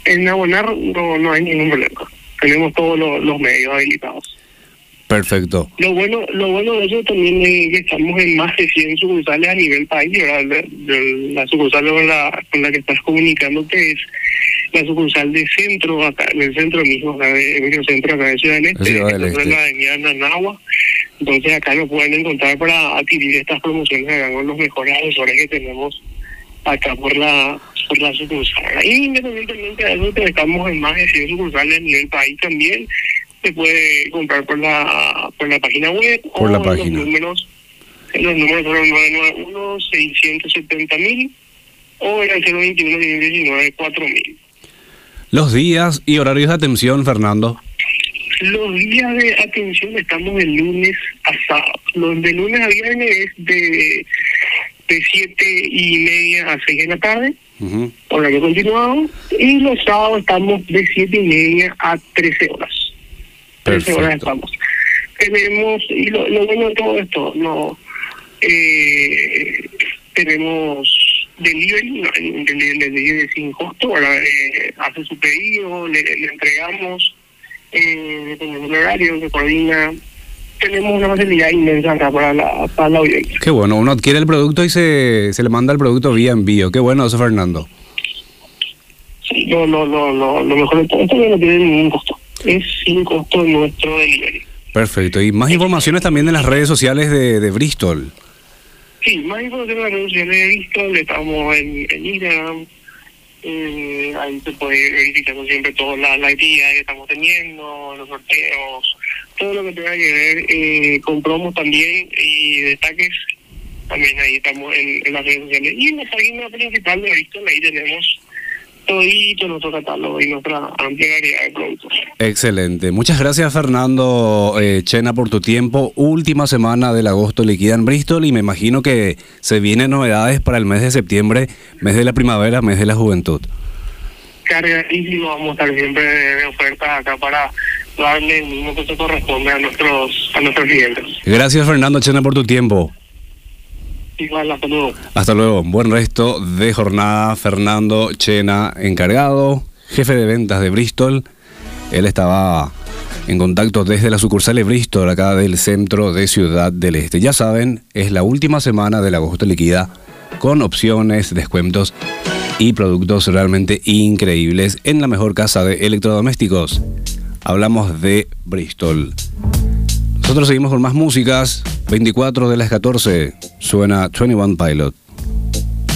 en abonar no hay ningún problema. Tenemos todos los medios habilitados. Perfecto. Lo bueno de eso también es que estamos en más de 100 sucursales a nivel país, ¿verdad? La sucursal con la que estás comunicándote es la sucursal de centro, acá en el centro mismo, acá de microcentro, acá de Ciudad del Este, en la avenida Nanagua. Entonces acá lo pueden encontrar para adquirir estas promociones acá con los mejores asesores que tenemos acá por la sucursal. Y independientemente de eso, estamos en más de 100 sucursales a nivel país también. Se puede comprar por la página web por o la página. Los números son 991-670.000 o el 021-619-4000. Los días y horarios de atención, Fernando. Los días de atención estamos de lunes a sábado. Los de lunes a viernes es de 7:30 a 6 de la tarde, horario continuado, y los sábados estamos de 7:30 a 13 horas. 13 horas estamos. Tenemos, y lo bueno de todo esto, tenemos delivery sin costo, hace su pedido, le entregamos, dependiendo del horario, se coordina. Tenemos una facilidad inmensa acá para la audiencia. Qué bueno, uno adquiere el producto y se le manda el producto vía envío. Qué bueno eso, Fernando. Sí, lo mejor de todo esto es que no tiene ningún costo. Es sin costo nuestro delivery. Perfecto. Y más informaciones también en las redes sociales de Bristol. Sí, más informaciones en las redes sociales de Bristol. Estamos en Instagram. Ahí se puede verificar siempre todas las actividades que estamos teniendo, los sorteos, todo lo que tenga que ver con promos también y destaques. También ahí estamos en las redes sociales. Y en la página principal de Bristol, ahí tenemos todo nuestro catálogo y nuestra amplia variedad de productos. Excelente. Muchas gracias, Fernando Chena, por tu tiempo. Última semana del agosto liquida en Bristol y me imagino que se vienen novedades para el mes de septiembre, mes de la primavera, mes de la juventud. Cargadísimo, vamos a estar siempre de ofertas acá para darle el mismo que se corresponde a nuestros clientes. Gracias, Fernando Chena, por tu tiempo. Igual, hasta luego. Hasta luego. Buen resto de jornada. Fernando Chena, encargado, jefe de ventas de Bristol. Él estaba en contacto desde la sucursal de Bristol, acá del centro de Ciudad del Este. Ya saben, es la última semana del agosto liquida con opciones, descuentos y productos realmente increíbles en la mejor casa de electrodomésticos. Hablamos de Bristol. Nosotros seguimos con más músicas. 24 de las 14 suena 21 Pilot.